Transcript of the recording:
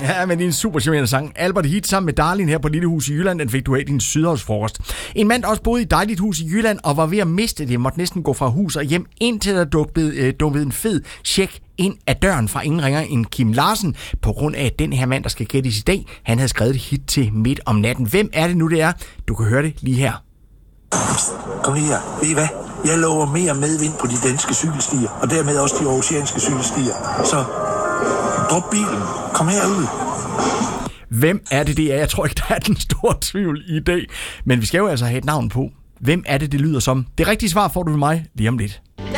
Ja, men det er en super charmerende sang. Albert Heat sammen med Darlin her på Lille Hus i Jylland, den fik du af din sydhavsfrokost. En mand, der også boede i et dejligt hus i Jylland og var ved at miste det, måtte næsten gå fra hus og hjem, indtil der dukkede en fed check ind ad døren fra ingen ringer end Kim Larsen, på grund af, at den her mand, der skal gættes i dag, han havde skrevet et hit til midt om natten. Hvem er det nu, det er? Du kan høre det lige her. Kom lige her. Ved I hvad? Jeg lover mere medvind på de danske cykelstier, og dermed også de oceanske cykelstier. Så drop bilen. Kom herud. Hvem er det, det er? Jeg tror ikke, der er den store tvivl i dag. Men vi skal jo altså have et navn på. Hvem er det, det lyder som? Det rigtige svar får du ved mig lige om lidt.